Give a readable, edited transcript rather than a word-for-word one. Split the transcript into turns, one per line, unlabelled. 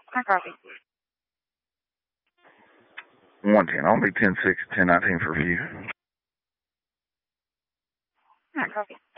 I copy.
110. I'll be 10-6, 10-19 for view.
I copy.